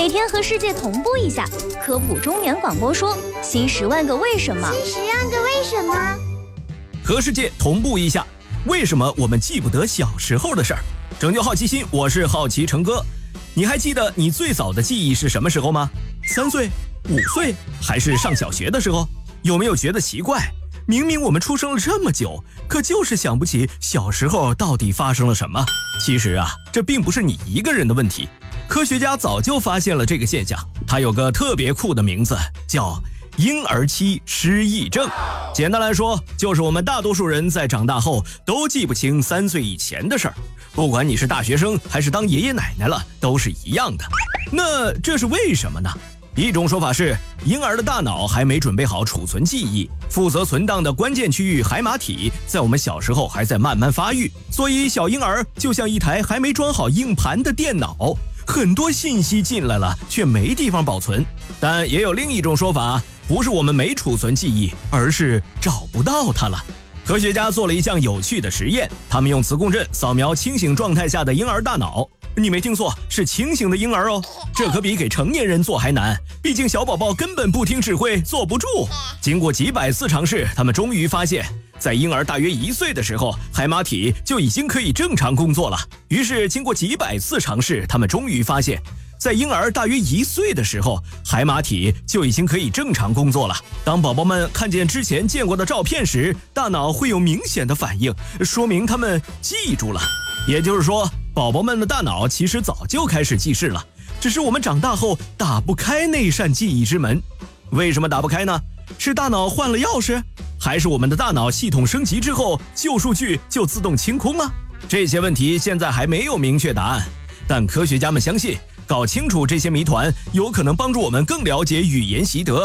每天和世界同步一下。科普中原广播说，新10万个为什么， 新10万个为什么， 和世界同步一下，为什么我们记不得小时候的事儿？拯救好奇心，我是好奇成哥。你还记得你最早的记忆是什么时候吗？3岁、5岁，还是上小学的时候？有没有觉得奇怪？明明我们出生了这么久，可就是想不起小时候到底发生了什么。其实啊，这并不是你一个人的问题。科学家早就发现了这个现象，它有个特别酷的名字，叫婴儿期失忆症。简单来说，就是我们大多数人在长大后都记不清3岁以前的事儿，不管你是大学生还是当爷爷奶奶了，都是一样的。那这是为什么呢？一种说法是，婴儿的大脑还没准备好储存记忆，负责存档的关键区域海马体在我们小时候还在慢慢发育，所以小婴儿就像一台还没装好硬盘的电脑，很多信息进来了，却没地方保存。但也有另一种说法，不是我们没储存记忆，而是找不到它了。科学家做了一项有趣的实验，他们用磁共振扫描清醒状态下的婴儿大脑。你没听错，是清醒的婴儿哦，这可比给成年人做还难，毕竟小宝宝根本不听指挥，坐不住。经过几百次尝试，他们终于发现，在婴儿大约1岁的时候，海马体就已经可以正常工作了。于是经过几百次尝试，他们终于发现，在婴儿大约1岁的时候，海马体就已经可以正常工作了。当宝宝们看见之前见过的照片时，大脑会有明显的反应，说明他们记住了。也就是说，宝宝们的大脑其实早就开始记事了，只是我们长大后打不开那扇记忆之门。为什么打不开呢？是大脑换了钥匙，还是我们的大脑系统升级之后，旧数据就自动清空了？这些问题现在还没有明确答案，但科学家们相信，搞清楚这些谜团，有可能帮助我们更了解语言习得